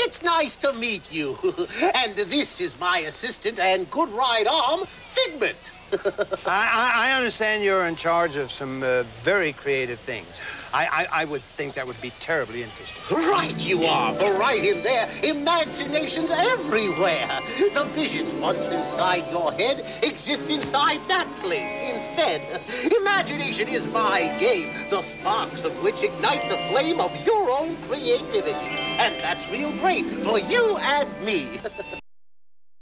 It's nice to meet you. And this is my assistant and good right arm, Figment. I understand you're in charge of some very creative things. I would think that would be terribly interesting. Right you are, for right in there, imagination's everywhere. The visions once inside your head exist inside that place instead. Imagination is my game, the sparks of which ignite the flame of your own creativity. And that's real great for you and me.